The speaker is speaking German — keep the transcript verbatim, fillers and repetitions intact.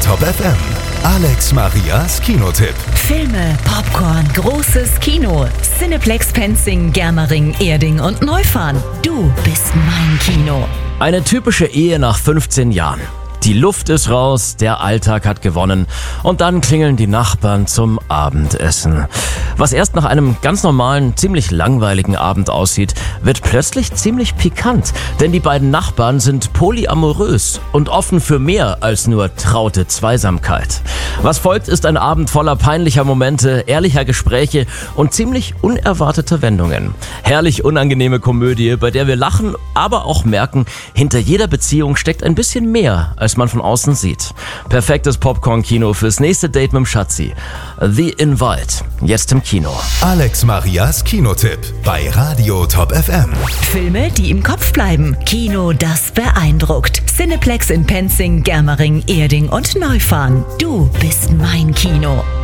Top F M. Alex Marias Kinotipp. Filme, Popcorn, großes Kino. Cineplex Penzing, Germering, Erding und Neufahren. Du bist mein Kino. Eine typische Ehe nach fünfzehn Jahren. Die Luft ist raus, der Alltag hat gewonnen und dann klingeln die Nachbarn zum Abendessen. Was erst nach einem ganz normalen, ziemlich langweiligen Abend aussieht, wird plötzlich ziemlich pikant, denn die beiden Nachbarn sind polyamorös und offen für mehr als nur traute Zweisamkeit. Was folgt, ist ein Abend voller peinlicher Momente, ehrlicher Gespräche und ziemlich unerwarteter Wendungen. Herrlich unangenehme Komödie, bei der wir lachen, aber auch merken, hinter jeder Beziehung steckt ein bisschen mehr, als man von außen sieht. Perfektes Popcorn-Kino fürs nächste Date mit dem Schatzi. The Invite. Jetzt im Kino. Alex Marias Kinotipp bei Radio Top F M. Filme, die im Kopf bleiben. Kino, das beeindruckt. Cineplex in Penzing, Germering, Erding und Neufahren. Du bist mein Kino.